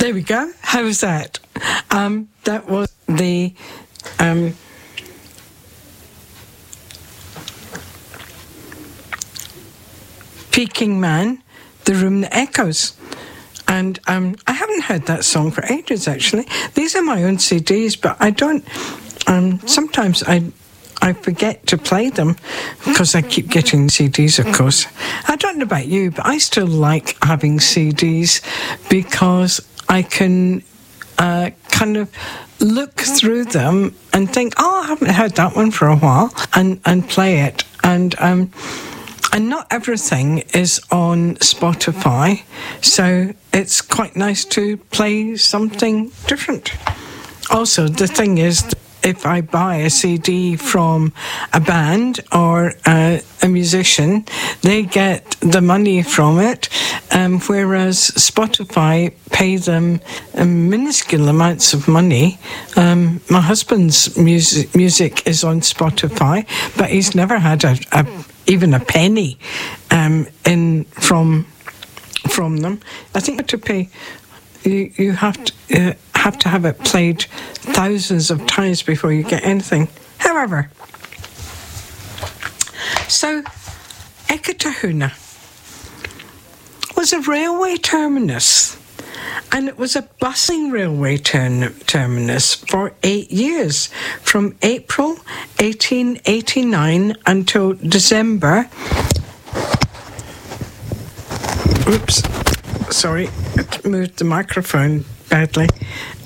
There we go. How was that? That was the Peking Man, The Room That Echoes. And I haven't heard that song for ages, actually. These are my own CDs, but I don't... sometimes I forget to play them because I keep getting CDs, of course. I don't know about you, but I still like having CDs because I can kind of look through them and think, oh, I haven't heard that one for a while, and play it. And not everything is on Spotify, so it's quite nice to play something different. Also, the thing is, if I buy a CD from a band or a musician, they get the money from it, whereas Spotify pay them minuscule amounts of money. My husband's music is on Spotify, but he's never had even a penny from them. I think to pay, you have to have it played thousands of times before you get anything. However, so Eketahuna was a railway terminus, and it was a busing railway terminus for 8 years, from April 1889 until December. Oops, sorry, I moved the microphone badly.